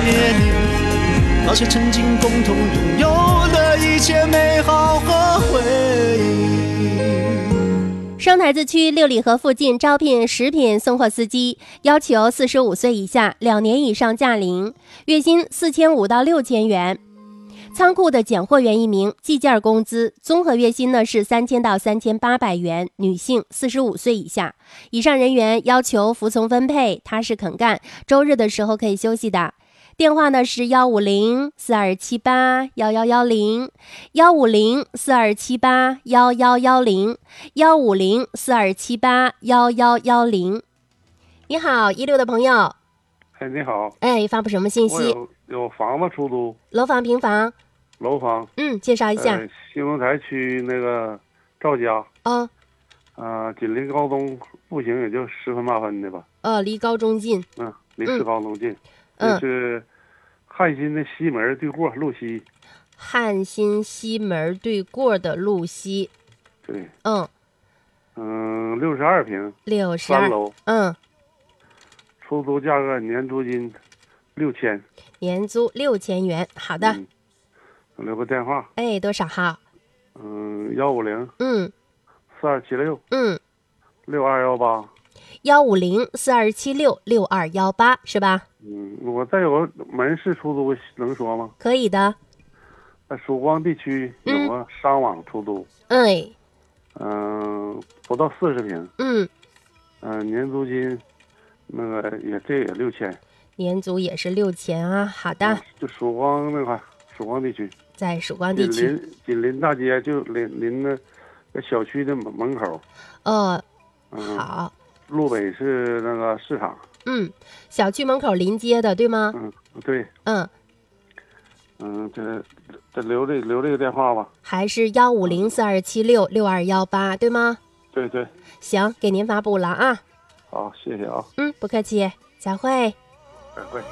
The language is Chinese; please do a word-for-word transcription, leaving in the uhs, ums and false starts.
别离，那些曾经共同拥有的一切美好和回忆。 双台子区六里河附近招聘食品送货司机，要求四十五岁以下，两年以上驾龄，月薪四千五到六千元。仓库的拣货员一名，计件工资综合月薪呢是三千到三千八百元，女性，四十五岁以下。以上人员要求服从分配，踏实肯干，周日的时候可以休息的。电话呢是幺五零四二七八幺幺幺零，幺五零四二七八幺幺幺零，幺五零四二七八幺幺幺零。你好，一六的朋友。 哎，你好。 哎，发布什么信息？ 我有有房子出租。 楼房、平房？ 楼房。 嗯，介绍一下。 呃、兴隆台区那个赵家。 哦。 呃，紧邻高中，步行也就十分八分的吧。 呃，离高中近。 嗯，离市高中近。 嗯。 就是汉新的西门对过路西。 汉新西门对过的路西。 对。 嗯。 嗯，六十二平。 六十二。 三楼。 嗯。 出租价格年租金六千。 年租六千元。好的。 嗯，留个电话。 哎，多少号？ 嗯，幺五零。 嗯。 四二七六。 嗯。 六二幺八。 幺五零四二七六六二幺八是吧？ 嗯，我再有个门市出租能说吗？ 可以的。 在曙光地区有个商网出租。 哎。 嗯、呃，不到四十平。 嗯。 嗯、呃，年租金那个也这也六千。 年租也是六千啊，好的。 嗯、就曙光那块，曙光地区。 在曙光地区。 紧邻紧邻大街，就邻邻那个小区的门门口。 哦。 嗯、 好。 路北是那个市场。 嗯，小区门口临街的，对吗？ 嗯，对。 嗯。 嗯，这这留这留这个电话吧。 还是幺五零四二七六六二幺八，对吗？ 对对。 行，给您发布了啊。 好，谢谢啊。 嗯，不客气，再会。 再会。